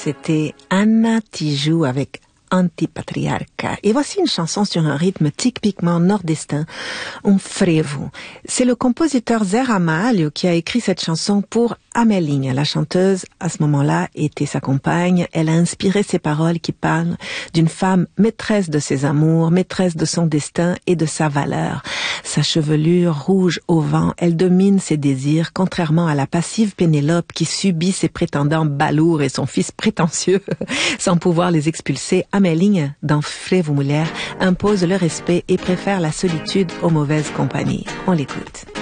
c'était Anna Tijoux avec Antipatriarca. Et voici une chanson sur un rythme typiquement nordestin, un frevo. C'est le compositeur Zé Ramalho qui a écrit cette chanson pour Amélinha. La chanteuse, à ce moment-là, était sa compagne. Elle a inspiré ses paroles qui parlent d'une femme maîtresse de ses amours, maîtresse de son destin et de sa valeur. Sa chevelure rouge au vent, elle domine ses désirs, contrairement à la passive Pénélope qui subit ses prétendants balourds et son fils prétentieux. Sans pouvoir les expulser, Amélinha, dans Frevo Mulher, impose le respect et préfère la solitude aux mauvaises compagnies. On l'écoute.